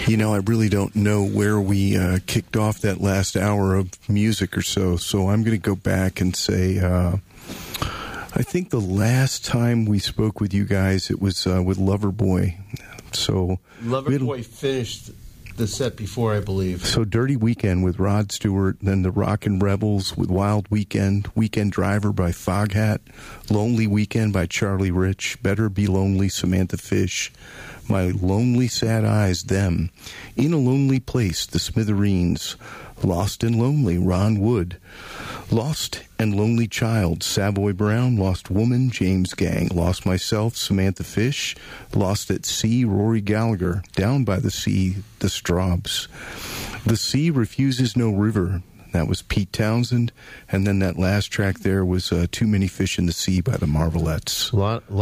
You know, I really don't know where we kicked off that last hour of music or so I'm going to go back and say I think the last time we spoke with you guys, it was with Loverboy. So Loverboy finished the set before, I believe. So Dirty Weekend with Rod Stewart, then the Rockin' Rebels with Wild Weekend, Weekend Driver by Foghat, Lonely Weekend by Charlie Rich, Better Be Lonely, Samantha Fish, My Lonely Sad Eyes, Them, In a Lonely Place, The Smithereens, Lost and Lonely, Ron Wood, Lost and Lonely Child, Savoy Brown, Lost Woman, James Gang, Lost Myself, Samantha Fish, Lost at Sea, Rory Gallagher, Down by the Sea, The Straubs, The Sea Refuses No River, that was Pete Townsend, and then that last track there was Too Many Fish in the Sea by the Marvelettes.